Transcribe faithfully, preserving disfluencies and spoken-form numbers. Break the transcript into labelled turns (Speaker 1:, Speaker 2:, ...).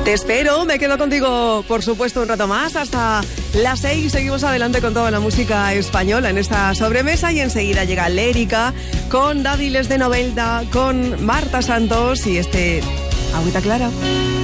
Speaker 1: Te espero, me quedo contigo, por supuesto, un rato más, hasta las seis. Seguimos adelante con toda la música española en esta sobremesa y enseguida llega Lérica con Dádiles de Novelda, con Marta Santos y este Agüita Clara.